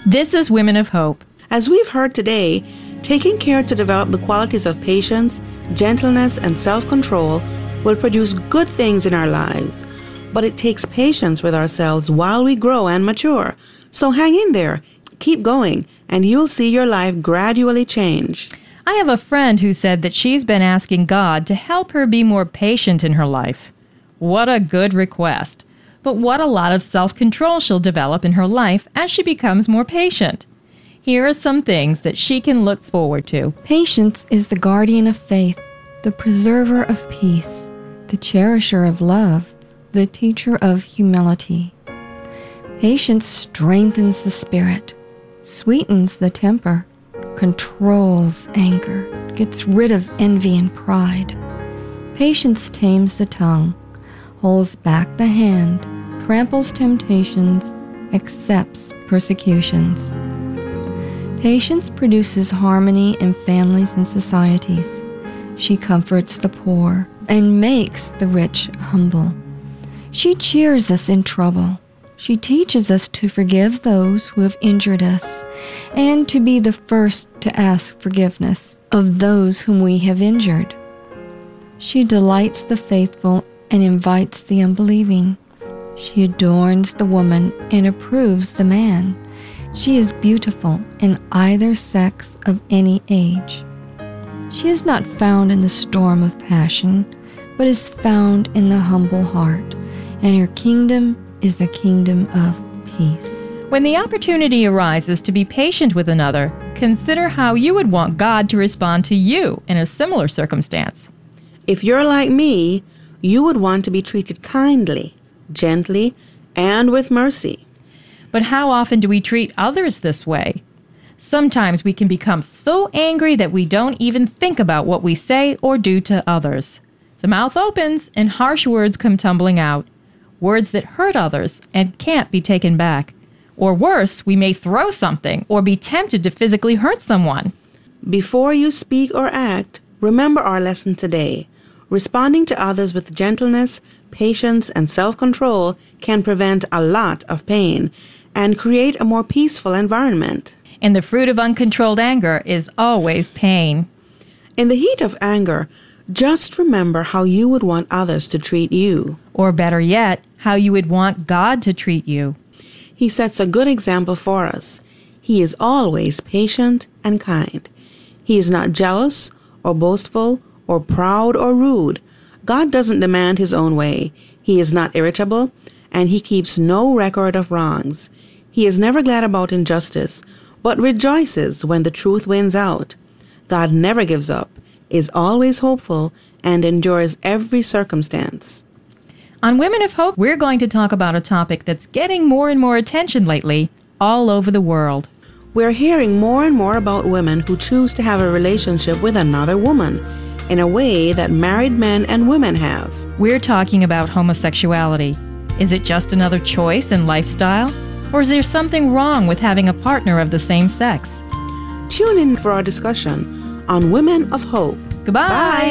This is Women of Hope. As we've heard today, taking care to develop the qualities of patience, gentleness, and self-control will produce good things in our lives. But it takes patience with ourselves while we grow and mature. So hang in there, keep going, and you'll see your life gradually change. I have a friend who said that she's been asking God to help her be more patient in her life. What a good request. But what a lot of self-control she'll develop in her life as she becomes more patient. Here are some things that she can look forward to. Patience is the guardian of faith, the preserver of peace, the cherisher of love, the teacher of humility. Patience strengthens the spirit, sweetens the temper, controls anger, gets rid of envy and pride. Patience tames the tongue, holds back the hand, tramples temptations, accepts persecutions. Patience produces harmony in families and societies. She comforts the poor and makes the rich humble. She cheers us in trouble. She teaches us to forgive those who have injured us and to be the first to ask forgiveness of those whom we have injured. She delights the faithful and invites the unbelieving. She adorns the woman and approves the man. She is beautiful in either sex of any age. She is not found in the storm of passion, but is found in the humble heart, and her kingdom is the kingdom of peace. When the opportunity arises to be patient with another, consider how you would want God to respond to you in a similar circumstance. If you're like me, you would want to be treated kindly, gently, and with mercy. But how often do we treat others this way? Sometimes we can become so angry that we don't even think about what we say or do to others. The mouth opens and harsh words come tumbling out. Words that hurt others and can't be taken back. Or worse, we may throw something or be tempted to physically hurt someone. Before you speak or act, remember our lesson today. Responding to others with gentleness, patience, and self-control can prevent a lot of pain and create a more peaceful environment. And the fruit of uncontrolled anger is always pain. In the heat of anger, just remember how you would want others to treat you. Or better yet, how you would want God to treat you. He sets a good example for us. He is always patient and kind. He is not jealous or boastful or proud or rude. God doesn't demand his own way. He is not irritable, and he keeps no record of wrongs. He is never glad about injustice, but rejoices when the truth wins out. God never gives up, is always hopeful, and endures every circumstance. On Women of Hope, we're going to talk about a topic that's getting more and more attention lately all over the world. We're hearing more and more about women who choose to have a relationship with another woman in a way that married men and women have. We're talking about homosexuality. Is it just another choice and lifestyle? Or is there something wrong with having a partner of the same sex? Tune in for our discussion on Women of Hope. Goodbye. Bye.